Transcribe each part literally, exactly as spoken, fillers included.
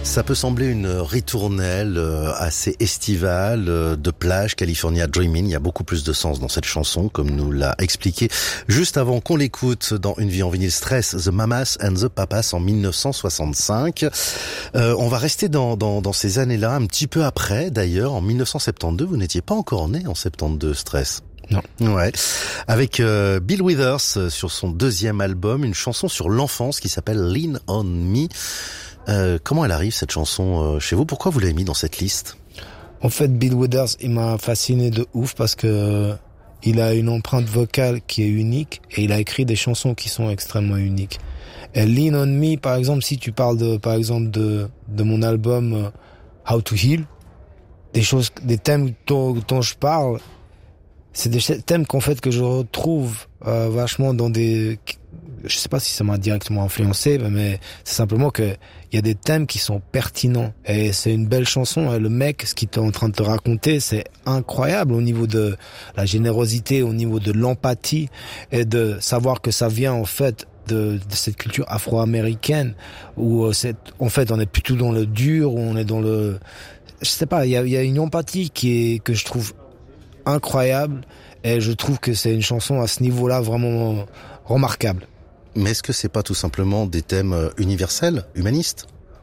Ça peut sembler une ritournelle assez estivale de plage, California Dreamin'. Il y a beaucoup plus de sens dans cette chanson, comme nous l'a expliqué juste avant qu'on l'écoute dans Une vie en vinyle Stress, The Mamas and the Papas en mille neuf cent soixante-cinq. Euh, on va rester dans, dans, dans ces années-là, un petit peu après d'ailleurs, en mille neuf cent soixante-douze. Vous n'étiez pas encore né en soixante-douze, Stress. Non. Ouais. Avec euh, Bill Withers euh, sur son deuxième album, une chanson sur l'enfance qui s'appelle Lean on Me. Euh, comment elle arrive cette chanson euh, chez vous? Pourquoi vous l'avez mis dans cette liste? En fait, Bill Withers, il m'a fasciné de ouf parce que il a une empreinte vocale qui est unique et il a écrit des chansons qui sont extrêmement uniques. Et Lean on Me, par exemple, si tu parles de, par exemple, de, de mon album euh, How to Heal, des choses, des thèmes dont, dont je parle, c'est des thèmes qu'en fait que je retrouve euh, vachement dans des, je sais pas si ça m'a directement influencé, mais c'est simplement que il y a des thèmes qui sont pertinents et c'est une belle chanson. Et le mec, ce qu'il est en train de te raconter, c'est incroyable au niveau de la générosité, au niveau de l'empathie et de savoir que ça vient en fait de, de cette culture afro-américaine où euh, c'est, en fait, on est plutôt dans le dur, où on est dans le, je sais pas, il y a, il y a une empathie qui est que je trouve incroyable et je trouve que c'est une chanson à ce niveau-là vraiment remarquable. Mais est-ce que c'est pas tout simplement des thèmes universels, humanistes?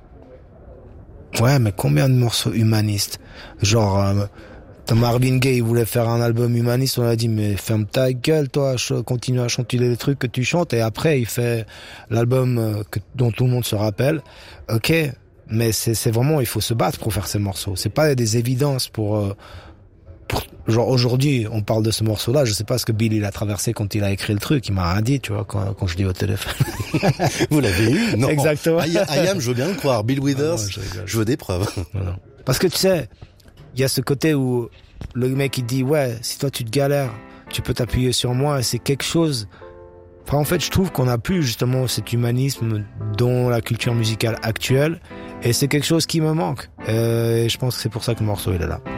Ouais, mais combien de morceaux humanistes? Genre, euh, Marvin Gaye voulait faire un album humaniste, on a dit mais ferme ta gueule toi, continue à chanter les trucs que tu chantes, et après il fait l'album euh, que, dont tout le monde se rappelle. Ok, mais c'est, c'est vraiment, il faut se battre pour faire ces morceaux. C'est pas des évidences pour... Euh, Pour, genre aujourd'hui on parle de ce morceau là, je sais pas ce que Bill il a traversé quand il a écrit le truc, il m'a rien dit, tu vois, quand, quand je dis au téléphone. Vous l'avez eu? Non. Exactement. I, I am, je veux bien le croire. Bill Withers, ah non, je, je veux des preuves. Voilà. Parce que tu sais, il y a ce côté où le mec il dit ouais, si toi tu te galères, tu peux t'appuyer sur moi, et c'est quelque chose. Enfin, en fait, je trouve qu'on a plus justement cet humanisme dans la culture musicale actuelle, et c'est quelque chose qui me manque. Euh, et je pense que c'est pour ça que le morceau il est là.